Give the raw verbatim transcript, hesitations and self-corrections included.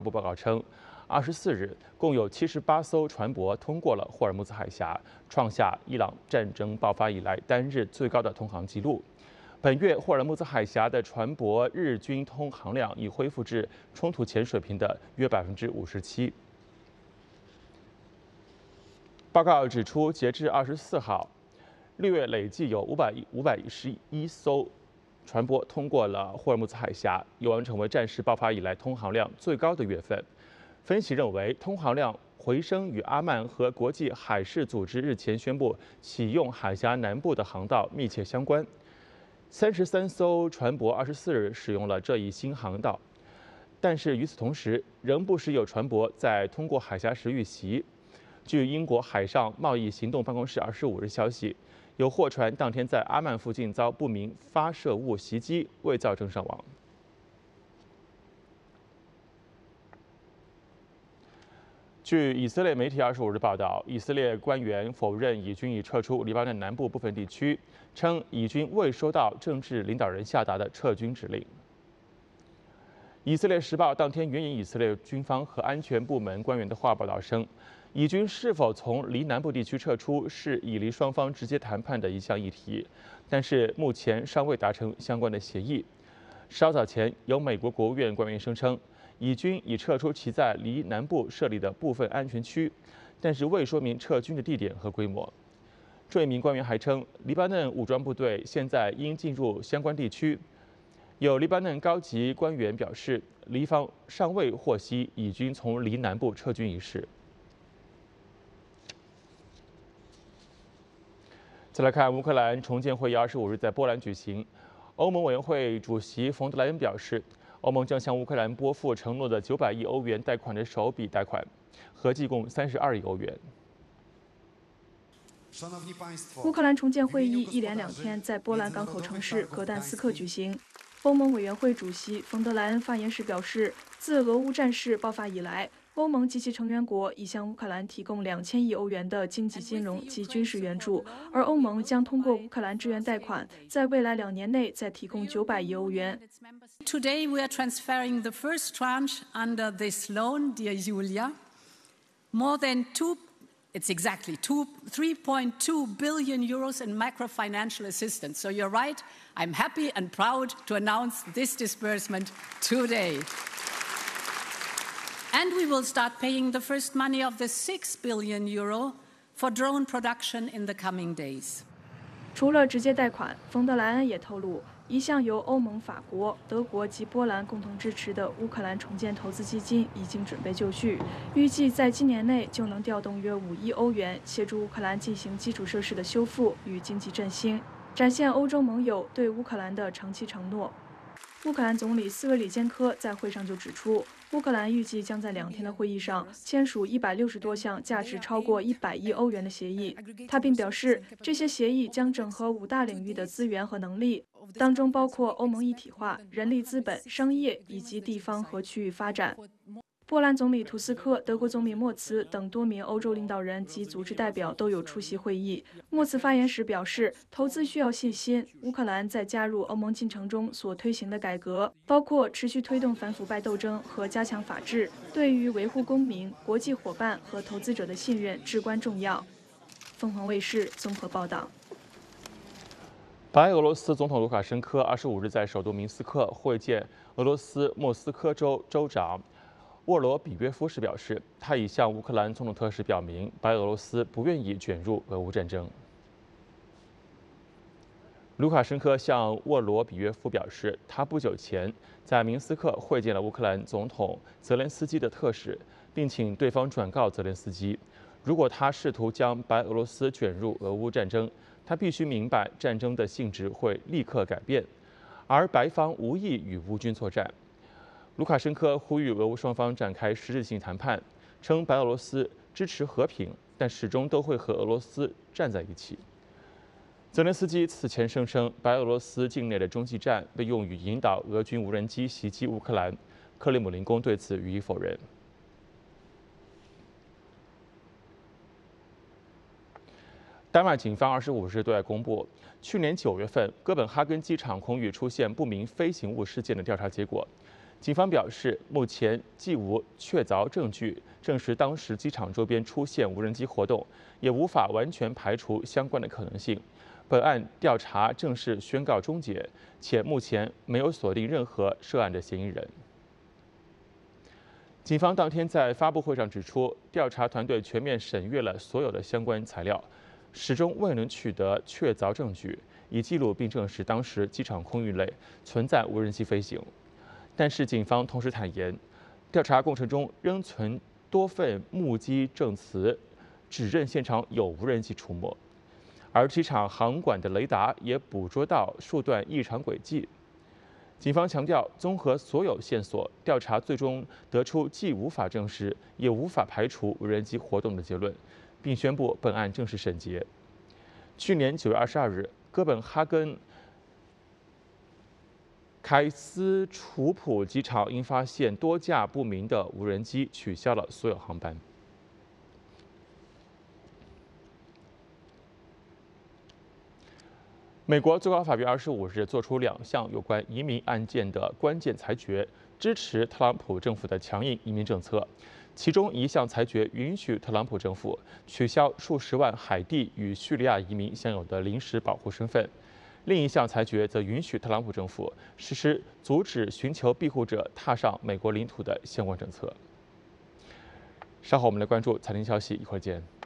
部报告称，二十四日共有七十八艘船舶通过了霍尔木兹海峡，创下伊朗战争爆发以来单日最高的通航纪录。本月霍尔木兹海峡的船舶日均通航量已恢复至冲突前水平的约百分之五十七。报告指出，截至二十四号，六月累计有五百五百一十一艘船舶通过了霍尔木兹海峡，有望成为战事爆发以来通航量最高的月份。分析认为，通航量回升与阿曼和国际海事组织日前宣布启用海峡南部的航道密切相关。三十三艘船舶二十四日使用了这一新航道，但是与此同时，仍不时有船舶在通过海峡时遇袭。据英国海上贸易行动办公室二十五日消息，有货船当天在阿曼附近遭不明发射物袭击，未造成伤亡。据以色列媒体二十五日报道，以色列官员否认以军已撤出黎巴嫩南部部分地区，称以军未收到政治领导人下达的撤军指令。以色列时报当天援引以色列军方和安全部门官员的话报道称，以军是否从离南部地区撤出是以离双方直接谈判的一项议题，但是目前尚未达成相关的协议。稍早前，有美国国务院官员声称，以军已撤出其在离南部设立的部分安全区，但是未说明撤军的地点和规模。这一名官员还称，黎巴嫩武装部队现在应进入相关地区。有黎巴嫩高级官员表示，黎方尚未获悉以军从离南部撤军一事。再来看乌克兰重建会议，二十五日在波兰举行。欧盟委员会主席冯德莱恩表示，欧盟将向乌克兰拨付承诺的九百亿欧元贷款的首笔贷款，合计共三十二亿欧元。 乌克兰重建会议一连两天在波兰港口城市格但斯克举行。欧盟委员会主席冯德莱恩发言时表示，自俄乌战事爆发以来，欧盟及其成员国已向乌克兰提供两千亿欧元的经济、金融及军事援助，而欧盟将通过乌克兰支援贷款，在未来两年内再提供九百亿欧元。 Today we are transferring the first tranche under this loan, dear Julia, more than two. It's exactly two, three point two billion euros in macro-financial assistance. So you're right. I'm happy and proud to announce this disbursement today. And we will start paying the first money of the six billion euro for drone production in the coming days. 除了直接贷款，冯德莱恩也透露，一项由欧盟、法国、德国及波兰共同支持的乌克兰重建投资基金已经准备就绪，预计在今年内就能调动约五亿欧元，协助乌克兰进行基础设施的修复与经济振兴，展现欧洲盟友对乌克兰的长期承诺。乌克兰总理斯维里坚科在会上就指出，乌克兰预计将在两天的会议上签署一百六十多项价值超过一百亿欧元的协议。他并表示，这些协议将整合五大领域的资源和能力，当中包括欧盟一体化、人力资本、商业以及地方和区域发展。波兰总理图斯克、德国总理默茨等多名欧洲领导人及组织代表都有出席会议。默茨发言时表示，投资需要信心。乌克兰在加入欧盟进程中所推行的改革，包括持续推动反腐败斗争和加强法治，对于维护公民、国际伙伴和投资者的信任至关重要。凤凰卫视综合报道。 白俄罗斯总统卢卡申科二十五日在首都明斯克会见俄罗斯莫斯科州州长沃罗比约夫时表示，他已向乌克兰总统特使表明，白俄罗斯不愿意卷入俄乌战争。卢卡申科向沃罗比约夫表示，他不久前在明斯克会见了乌克兰总统泽连斯基的特使，并请对方转告泽连斯基，如果他试图将白俄罗斯卷入俄乌战争，他必须明白战争的性质会立刻改变，而白方无意与乌军作战。卢卡申科呼吁俄乌双方展开实质性谈判，称白俄罗斯支持和平，但始终都会和俄罗斯站在一起。泽连斯基此前声称，白俄罗斯境内的中继站被用于引导俄军无人机袭击乌克兰，克里姆林宫对此予以否认。丹麦警方二十五日对外公布，去年九月份哥本哈根机场空域出现不明飞行物事件的调查结果。 警方表示，目前既无确凿证据证实当时机场周边出现无人机活动，也无法完全排除相关的可能性。本案调查正式宣告终结，且目前没有锁定任何涉案的嫌疑人。警方当天在发布会上指出，调查团队全面审阅了所有的相关材料，始终未能取得确凿证据，以记录并证实当时机场空域内存在无人机飞行。但是，警方同时坦言，调查过程中仍存多份目击证词，指认现场有无人机出没，而机场航管的雷达也捕捉到数段异常轨迹。警方强调，综合所有线索，调查最终得出既无法证实，也无法排除无人机活动的结论，并宣布本案正式审结。去年九月二十二日，哥本哈根凯斯楚普机场因发现多架不明的无人机，取消了所有航班。美国最高法院二十五日作出两项有关移民案件的关键裁决，支持特朗普政府的强硬移民政策。其中一项裁决允许特朗普政府取消数十万海地与叙利亚移民享有的临时保护身份。另一项裁决则允许特朗普政府实施阻止寻求庇护者踏上美国领土的相关政策。稍后我们来关注财经消息，一会儿见。